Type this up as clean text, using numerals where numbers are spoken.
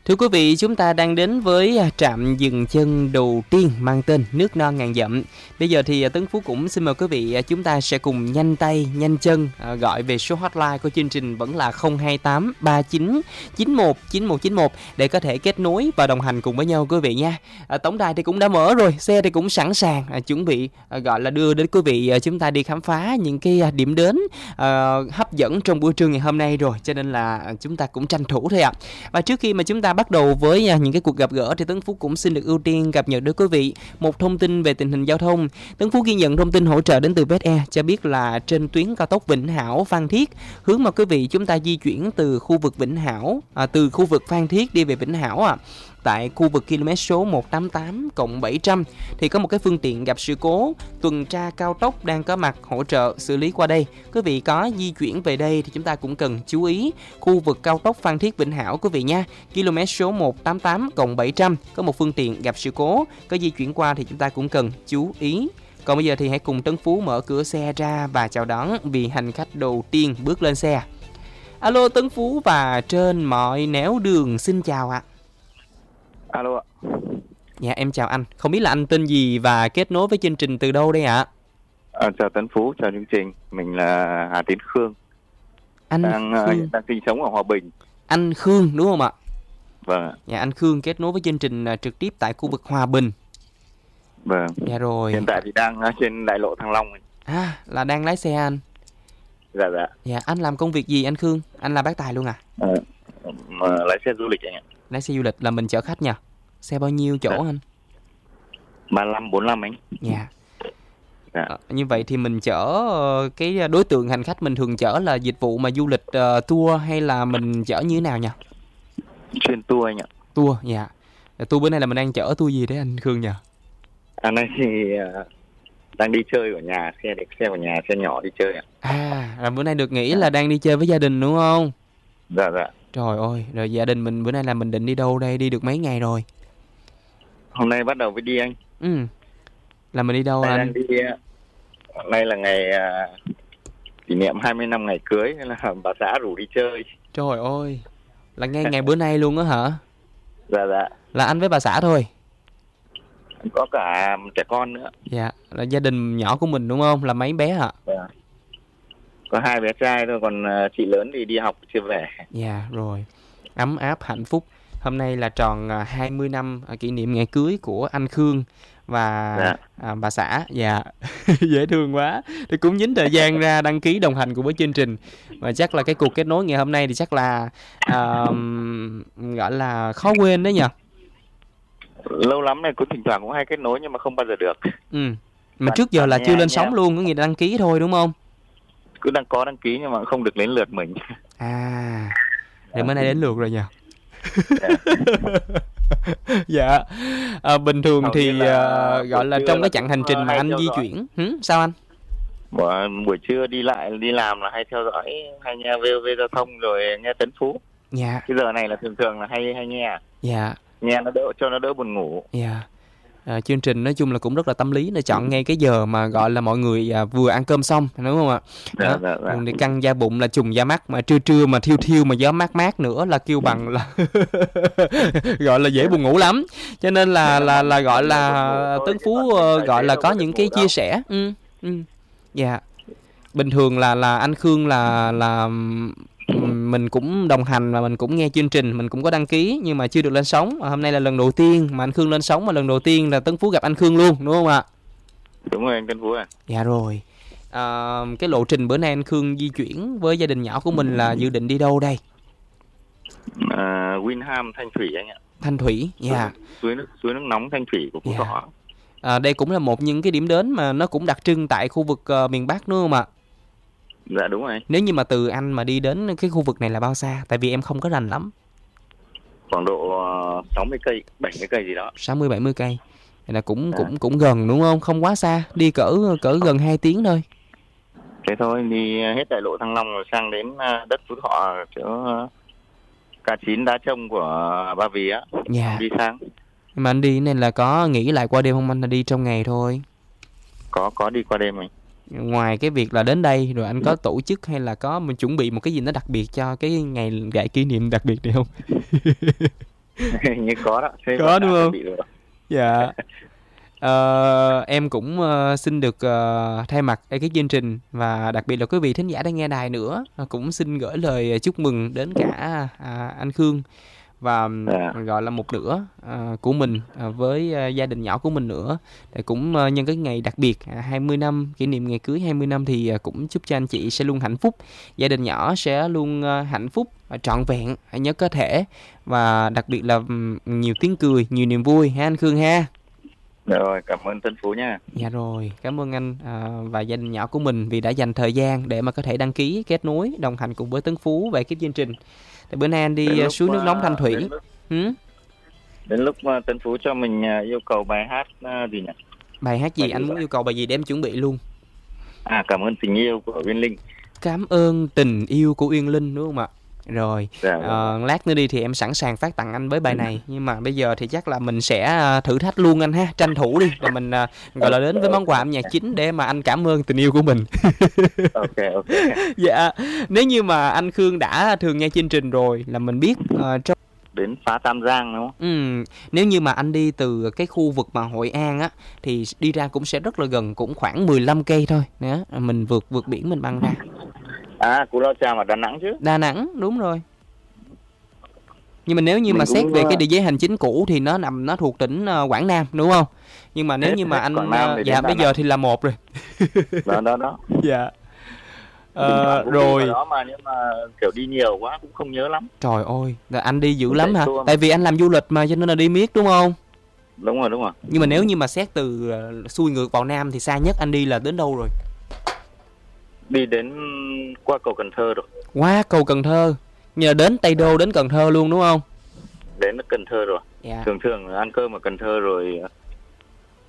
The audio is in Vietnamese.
Thưa quý vị, chúng ta đang đến với trạm dừng chân đầu tiên mang tên Nước Non Ngàn Dặm. Bây giờ thì Tấn Phú cũng xin mời quý vị chúng ta sẽ cùng nhanh tay, nhanh chân gọi về số hotline của chương trình vẫn là 028 39 91 9191 để có thể kết nối và đồng hành cùng với nhau quý vị nha. Tổng đài thì cũng đã mở rồi, xe thì cũng sẵn sàng chuẩn bị gọi là đưa đến quý vị chúng ta đi khám phá những cái điểm đến hấp dẫn trong buổi trưa ngày hôm nay rồi, cho nên là chúng ta cũng tranh thủ thôi ạ. Và trước khi mà chúng ta bắt đầu với những cái cuộc gặp gỡ thì Tấn Phú cũng xin được ưu tiên cập nhật đến quý vị một thông tin về tình hình giao thông. Tấn Phú ghi nhận thông tin hỗ trợ đến từ Best Air cho biết là trên tuyến cao tốc Vĩnh Hảo Phan Thiết, hướng mà quý vị chúng ta di chuyển từ khu vực Vĩnh Hảo từ khu vực Phan Thiết đi về Vĩnh Hảo tại khu vực km số 188+700 thì có một cái phương tiện gặp sự cố, tuần tra cao tốc đang có mặt hỗ trợ xử lý qua đây. Quý vị có di chuyển về đây thì chúng ta cũng cần chú ý khu vực cao tốc Phan Thiết Vĩnh Hảo quý vị nha. Km số 188+700 có một phương tiện gặp sự cố, có di chuyển qua thì chúng ta cũng cần chú ý. Còn bây giờ thì hãy cùng Tấn Phú mở cửa xe ra và chào đón vị hành khách đầu tiên bước lên xe. Alo Tấn Phú và trên mọi nẻo đường xin chào ạ. Alo ạ. Dạ em chào anh, không biết là anh tên gì và kết nối với chương trình từ đâu đây ạ? Chào Tấn Phú, chào chương trình. Mình là Hà Tiến Khương. Anh đang sinh sống ở Hòa Bình. Anh Khương đúng không ạ? Vâng. Dạ anh Khương kết nối với chương trình trực tiếp tại khu vực Hòa Bình. Vâng. Dạ rồi. Hiện tại thì đang trên đại lộ Thăng Long. Là đang lái xe anh. Dạ. Dạ anh làm công việc gì anh Khương? Anh là bác tài luôn à? Lái xe du lịch anh ạ. Lái xe du lịch là mình chở khách nha. Xe bao nhiêu chỗ anh? 35, 45 anh. Dạ. Dạ. Như vậy thì mình chở cái đối tượng hành khách mình thường chở là dịch vụ mà du lịch tour hay là mình chở như thế nào nha? Chuyên tour anh ạ. Tour, dạ. Tour bữa nay là mình đang chở tour gì đấy anh Khương nhỉ? Nay thì đang đi chơi ở nhà, xe của nhà, xe nhỏ đi chơi ạ. Là bữa nay được nghỉ là đang đi chơi với gia đình đúng không? Dạ. Trời ơi, rồi gia đình mình bữa nay là mình định đi đâu đây? Đi được mấy ngày rồi? Hôm nay bắt đầu mới đi anh. Là mình đi đâu anh? Đang đi, nay là ngày kỷ niệm 20 năm ngày cưới nên là bà xã rủ đi chơi. Trời ơi, là ngay ngày bữa nay luôn á hả? Dạ. Là anh với bà xã thôi? Có cả trẻ con nữa. Dạ, là gia đình nhỏ của mình đúng không? Là mấy bé hả? Dạ. Có 2 bé trai thôi, còn chị lớn thì đi học chưa về. Dạ rồi, ấm áp hạnh phúc. Hôm nay là tròn 20 năm kỷ niệm ngày cưới của anh Khương và bà xã. Dạ. Dễ thương quá. Thì cũng dính thời gian ra đăng ký đồng hành cùng với chương trình. Và chắc là cái cuộc kết nối ngày hôm nay thì chắc là gọi là khó quên đấy nhỉ? Lâu lắm này, thỉnh thoảng cũng hay kết nối nhưng mà không bao giờ được. Mà trước giờ là chưa lên sóng luôn, có nghĩa là đăng ký thôi đúng không? Cứ có đăng ký nhưng mà không được đến lượt mình. Để bữa nay đến lượt rồi nhỉ? Dạ. Bình thường thì gọi là trong cái chặng hành trình mà anh di chuyển sao anh? Buổi trưa đi làm là hay theo dõi, hay nghe VOV giao thông rồi nghe Tấn Phú. Dạ. Cái giờ này là thường là hay nghe. Dạ. Nghe nó cho nó đỡ buồn ngủ. Dạ. Chương trình nói chung là cũng rất là tâm lý, để chọn ngay cái giờ mà gọi là mọi người vừa ăn cơm xong đúng không ạ? Dạ. Thì căng da bụng là trùng da mắt, mà trưa mà thiêu mà gió mát nữa là kêu bằng là gọi là dễ buồn ngủ lắm. Cho nên là gọi là Tấn Phú gọi là có những cái chia sẻ. Dạ. Bình thường là anh Khương là mình cũng đồng hành và mình cũng nghe chương trình, mình cũng có đăng ký nhưng mà chưa được lên sóng. Hôm nay là lần đầu tiên mà anh Khương lên sóng, mà lần đầu tiên là Tấn Phú gặp anh Khương luôn đúng không ạ? Đúng rồi anh Tấn Phú Dạ rồi. Cái lộ trình bữa nay anh Khương di chuyển với gia đình nhỏ của mình là dự định đi đâu đây? Winham Thanh Thủy anh ạ. Thanh Thủy, dạ. Suối nước nóng Thanh Thủy của Phú Thọ. Đây cũng là một những cái điểm đến mà nó cũng đặc trưng tại khu vực miền Bắc đúng không ạ? Dạ đúng rồi. Nếu như mà từ anh mà đi đến cái khu vực này là bao xa? Tại vì em không có rành lắm. Khoảng độ 60 cây, 70 cây gì đó. 60-70 cây. Là cũng gần đúng không? Không quá xa, đi cỡ gần 2 tiếng thôi. Thế thôi, đi hết đại lộ Thăng Long rồi sang đến đất Phú Thọ, chỗ K9 Đá Trông của Ba Vì á. Dạ. Đi sang. Nhưng mà anh đi nên là có nghỉ lại qua đêm không anh, là đi trong ngày thôi? Có đi qua đêm anh. Ngoài cái việc là đến đây rồi anh có tổ chức hay là có mình chuẩn bị một cái gì nó đặc biệt cho cái ngày kỷ niệm đặc biệt này không? Hình như có đó. Thế Có bạn đúng đã không? chuẩn bị rồi. Dạ. Em cũng xin được thay mặt ekip chương trình và đặc biệt là quý vị thính giả đang nghe đài nữa, cũng xin gửi lời chúc mừng đến cả anh Khương và Dạ. gọi là một nửa của mình với gia đình nhỏ của mình nữa. Thì cũng nhân cái ngày đặc biệt 20 năm kỷ niệm ngày cưới 20 năm thì cũng chúc cho anh chị sẽ luôn hạnh phúc, gia đình nhỏ sẽ luôn hạnh phúc và trọn vẹn nhất có thể, và đặc biệt là nhiều tiếng cười, nhiều niềm vui ha anh Khương ha. Rồi, cảm ơn Tân Phú nha. Dạ rồi, cảm ơn anh và gia đình nhỏ của mình vì đã dành thời gian để mà có thể đăng ký kết nối đồng hành cùng với Tấn Phú và ekip chương trình. Thì bữa nay anh đi suối nước nóng Thanh Thủy. Đến lúc Tân Phú cho mình yêu cầu bài hát gì nhỉ? Bài hát gì anh muốn yêu cầu bài gì để em chuẩn bị luôn. Cảm ơn tình yêu của Uyên Linh. Cảm ơn tình yêu của Uyên Linh đúng không ạ? Rồi, Dạ, lát nữa đi thì em sẵn sàng phát tặng anh với bài này. Nhưng mà bây giờ thì chắc là mình sẽ thử thách luôn anh ha. Tranh thủ đi, rồi mình gọi là đến với món quà âm nhạc chính để mà anh cảm ơn tình yêu của mình. Ok. Dạ, nếu như mà anh Khương đã thường nghe chương trình rồi là mình biết trong đến phá Tam Giang đúng không? Nếu như mà anh đi từ cái khu vực mà Hội An á thì đi ra cũng sẽ rất là gần, cũng khoảng 15 cây thôi. Đó, mình vượt biển mình băng ra. Cú Lao Chàm ở Đà Nẵng chứ? Đà Nẵng, đúng rồi. Nhưng mà nếu như mà xét về cái địa giới hành chính cũ thì nó thuộc tỉnh Quảng Nam đúng không? Nhưng mà nếu như mà anh dạ bây giờ thì là một rồi. Đó. Dạ. Rồi. Đó mà nhưng mà kiểu đi nhiều quá cũng không nhớ lắm. Trời ơi, anh đi dữ lắm hả? Tại vì anh làm du lịch mà cho nên là đi miết đúng không? Đúng rồi. Nhưng mà nếu như mà xét từ xuôi ngược vào Nam thì xa nhất anh đi là đến đâu rồi? Đi đến qua cầu Cần Thơ rồi. Qua cầu Cần Thơ. Nhờ đến Tây Đô đến Cần Thơ luôn đúng không? Đến Cần Thơ rồi. Dạ. Thường ăn cơm ở Cần Thơ rồi